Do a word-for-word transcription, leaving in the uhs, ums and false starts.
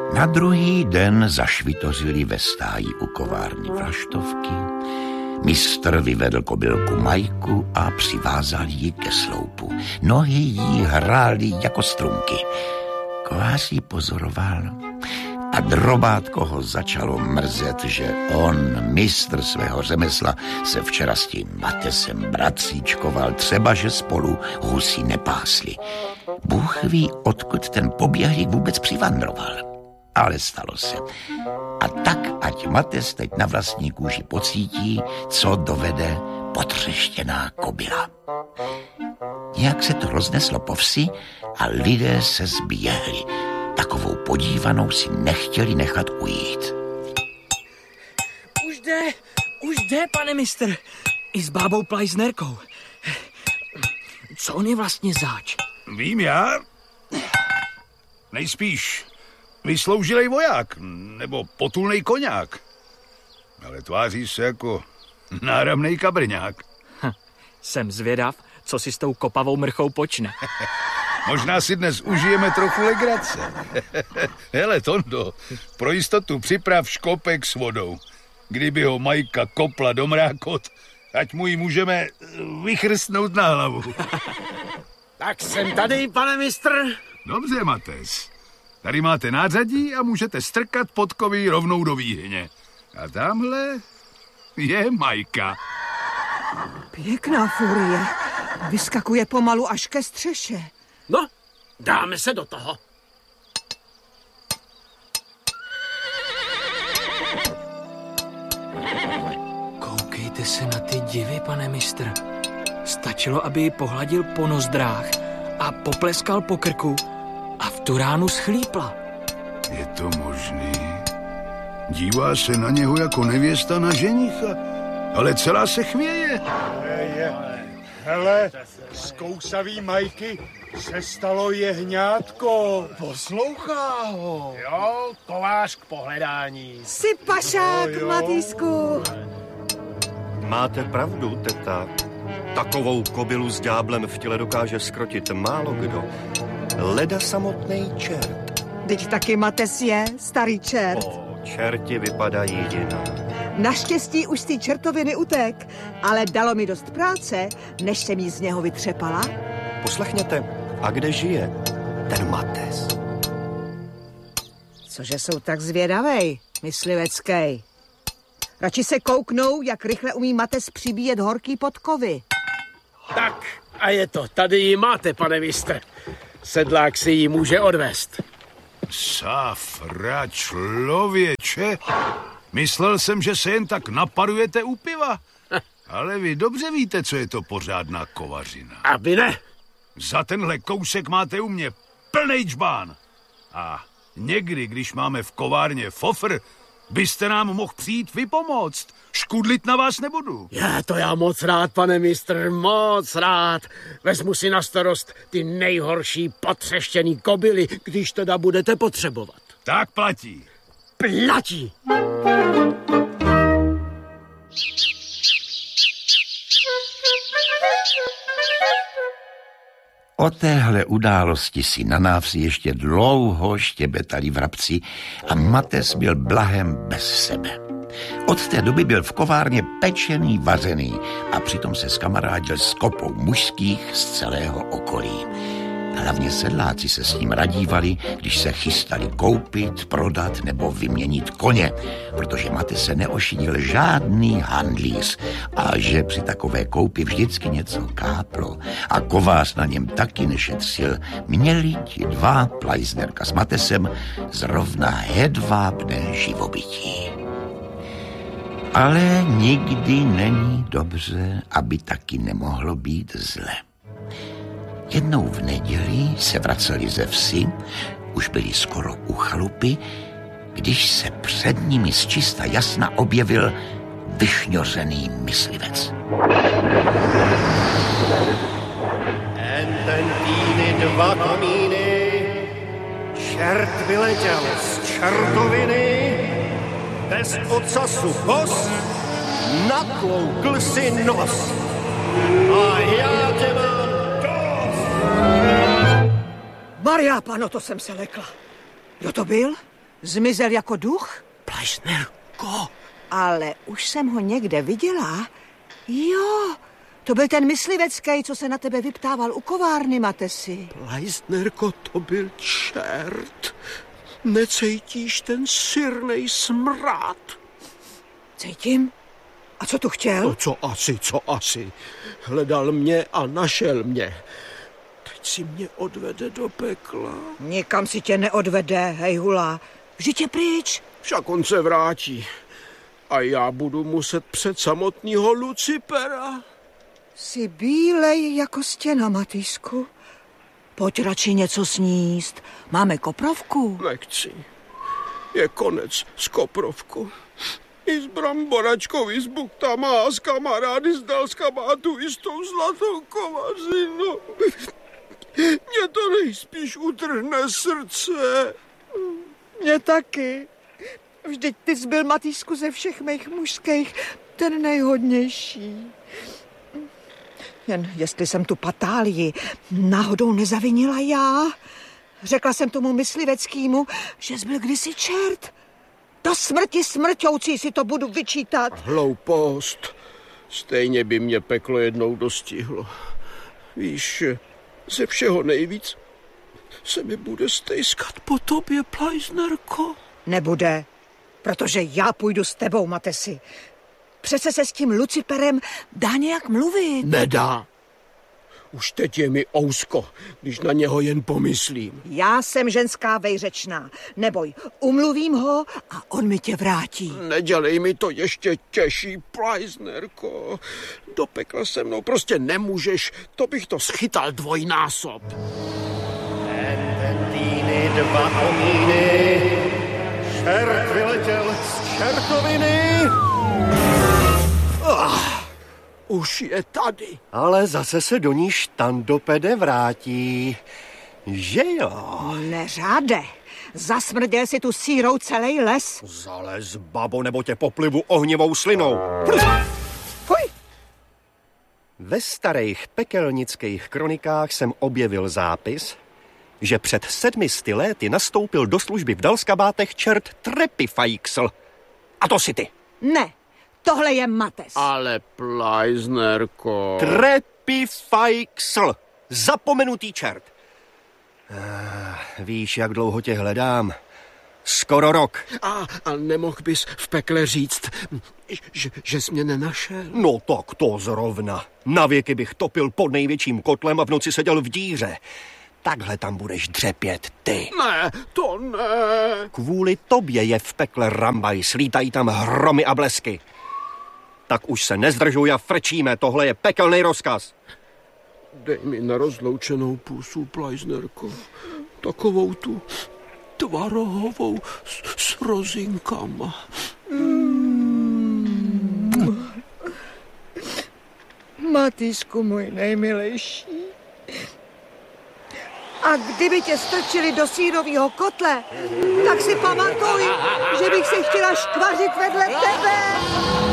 Na druhý den zašvitořili ve stáji u kovárny Vlaštovky. Mistr vyvedl kobylku Majku a přivázal ji ke sloupu. Nohy jí hrály jako strunky. Kovář ji pozoroval a drobátko ho začalo mrzet, že on, mistr svého řemesla, se včera s tím Matesem bratříčkoval, třeba že spolu husy nepásli. Bůh ví, odkud ten poběhlík vůbec přivandroval. Ale stalo se. A tak, ať Mates teď na vlastní kůži pocítí, co dovede potřeštěná kobyla. Nějak se to rozneslo po vsi a lidé se zběhli. Takovou podívanou si nechtěli nechat ujít. Už jde, už jde, pane mistr. I s bábou Plajznerkou. Co on je vlastně zač? Vím já. Nejspíš vysloužilej voják, nebo potulnej koňák. Ale tváří se jako náramnej kabrňák. Hm, jsem zvědav, co si s tou kopavou mrchou počne. Možná si dnes užijeme trochu legrace. Hele, Tondo, pro jistotu připrav škopek s vodou. Kdyby ho Majka kopla do mrákot, ať mu ji můžeme vychrstnout na hlavu. Tak jsem tady, pane mistr. Dobře, Mates. Tady máte nářadí a můžete strkat podkovy rovnou do výhně. A tamhle je Majka. Pěkná furie. Vyskakuje pomalu až ke střeše. No, dáme se do toho. Koukejte se na ty divy, pane mistr. Stačilo, aby ji pohladil po nozdrách a popleskal po krku a v tu ránu schlípla. Je to možný? Dívá se na něho jako nevěsta na ženicha, ale celá se chvěje. Hele, z kousavý Majky se stalo jehňátko. Poslouchá ho. Jo, kovář k pohledání. Jsi pašák, Matýsku. Máte pravdu, teta. Takovou kobylu s ďáblem v těle dokáže skrotit málo kdo. Leda samotný čert. Teď taky Mates je starý čert. O, čerti vypadají jinak. Naštěstí už z té čertoviny utek, ale dalo mi dost práce, než jsem jí z něho vytřepala. Poslechněte, a kde žije ten Mates? Cože jsou tak zvědavej, mysliveckej. Radši se kouknou, jak rychle umí Mates přibíjet horký podkovy. Tak, a je to. Tady ji máte, pane mistr. Sedlák si ji může odvést. Safra, člověče. Myslel jsem, že se jen tak naparujete u piva. Ale vy dobře víte, co je to pořádná kovařina. Aby ne. Za tenhle kousek máte u mě plnej džbán. A někdy, když máme v kovárně fofr, byste nám mohl přijít vypomoct. Škudlit na vás nebudu. Já to já moc rád, pane mistr, moc rád. Vezmu si na starost ty nejhorší potřeštěný kobyly, když teda budete potřebovat. Tak platí. Platí. O téhle události si na návsi ještě dlouho štěbetali vrabci a Mates byl blahem bez sebe. Od té doby byl v kovárně pečený, vařený a přitom se skamarádil s kopou mužských z celého okolí. Hlavně sedláci se s ním radívali, když se chystali koupit, prodat nebo vyměnit koně, protože Mates se neošidil žádný handlíř a že při takové koupi vždycky něco káplo a kovář na něm taky nešetřil, měli ti dva, Plajznerka s Matesem, zrovna hedvábné živobytí. Ale nikdy není dobře, aby taky nemohlo být zle. Jednou v neděli se vraceli ze vsi, už byli skoro u chalupy, když se před nimi z čista jasna objevil vyšňořený myslivec. Ten, ten týny dva komíny, čert vyletěl z čertoviny, bez ocasu bos, natloukl si nos. A já tě mám Maria, pano, to jsem se lekla. Kdo to byl? Zmizel jako duch? Pleisnerko. Ale už jsem ho někde viděla. Jo, to byl ten myslivecký, co se na tebe vyptával u kovárny, Matesi. Pleisnerko, to byl čert. Necítíš ten syrnej smrad? Cítím. A co tu chtěl? No co asi, co asi. Hledal mě a našel mě. Teď si mě odvede do pekla. Nikam si tě neodvede, hej hula. Vždyť je pryč. Však on se vrátí. A já budu muset před samotného Lucipera. Jsi bílej jako stěna, Matýsku. Pojď radši něco sníst. Máme koprovku. Nechci. Je konec s koprovkou. I s bramboračkou, i s buktama a s kamarády z Dalska má tu jistou zlatou kovařinu. Mě to nejspíš utrhne srdce. Mě taky. Vždyť ty jsi byl, Matýsku, ze všech mých mužských ten nejhodnější. Jen jestli jsem tu patálii náhodou nezavinila já. Řekla jsem tomu mysliveckému, že jsi byl kdysi čert. Do smrti smrťoucí si to budu vyčítat. Hloupost. Stejně by mě peklo jednou dostihlo. Víš, ze všeho nejvíc se mi bude stejskat po tobě, Pleisnerko. Nebude, protože já půjdu s tebou, Matesi. Přece se s tím Luciperem dá nějak mluvit. Nedá. Už teď je mi ousko, když na něho jen pomyslím. Já jsem ženská vejřečná. Neboj, umluvím ho a on mi tě vrátí. Nedělej mi to ještě těžší, Pleisnerko. Do pekla se mnou prostě nemůžeš, to bych to schytal dvojnásob. Serpentíny, dva omíny, čert vyletěl z čertoviny. Ah, už je tady. Ale zase se do ní štandopede vrátí. Že jo? Neřáde. Zasmrděl si tu sírou celý les. Zalez, babo, nebo tě poplivu ohnivou slinou. Fuj. Ve starých pekelnických kronikách jsem objevil zápis, že před sedmisty léty nastoupil do služby v Dalskabátech čert Trepifajksl. A to si ty. Ne, tohle je Mates. Ale Pleisnerko. Trepifajksl. Zapomenutý čert. Ah, víš, jak dlouho tě hledám? Skoro rok. A, a nemohl bys v pekle říct, že, že jsi mě nenašel? No tak to zrovna. Na věky bych topil pod největším kotlem a v noci seděl v díře. Takhle tam budeš dřepět ty. Ne, to ne. Kvůli tobě je v pekle rambaj, slítají tam hromy a blesky. Tak už se nezdržuj a frčíme, tohle je pekelný rozkaz. Dej mi na rozloučenou pusu, Pleisnerko. Takovou tu tvarohovou s, s rozinkama. Mm. Matýsku, můj nejmilejší. A kdyby tě strčili do sýrovýho kotle, tak si pamatuj, že bych si chtěla škvařit vedle tebe.